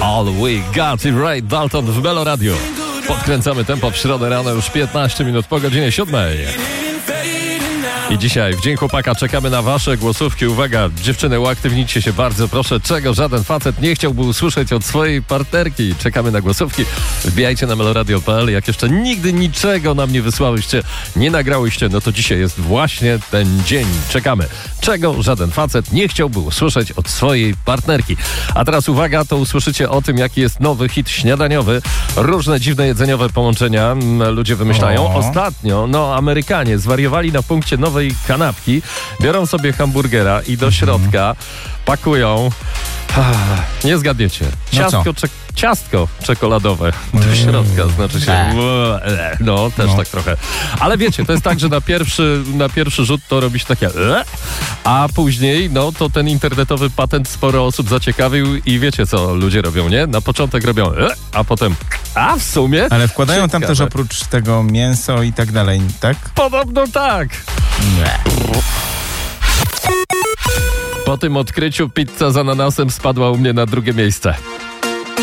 All We Got It Right, Dalton w Melo Radio. Podkręcamy tempo w środę rano, już 15 minut po godzinie 7. I dzisiaj w Dzień Chłopaka czekamy na wasze głosówki. Uwaga, dziewczyny, uaktywnijcie się bardzo, proszę. Czego żaden facet nie chciałby usłyszeć od swojej partnerki? Czekamy na głosówki. Wbijajcie na meloradio.pl. Jak jeszcze nigdy niczego nam nie wysłałyście, nie nagrałyście, no to dzisiaj jest właśnie ten dzień. Czekamy. Czego żaden facet nie chciałby usłyszeć od swojej partnerki? A teraz uwaga, to usłyszycie o tym, jaki jest nowy hit śniadaniowy. Różne dziwne jedzeniowe połączenia ludzie wymyślają. Ostatnio, Amerykanie zwariowali na punkcie nowej kanapki, biorą sobie hamburgera i do środka pakują, nie zgadniecie, ciastko czekoladowe do środka, znaczy się, też tak trochę. Ale wiecie, to jest tak, że na pierwszy rzut to robi się takie a później, to ten internetowy patent sporo osób zaciekawił i wiecie, co ludzie robią, nie? Na początek robią a potem w sumie... Ale wkładają ciekawe. Tam też oprócz tego mięso i tak dalej, tak? Podobno tak. Nie. Po tym odkryciu pizza z ananasem spadła u mnie na drugie miejsce.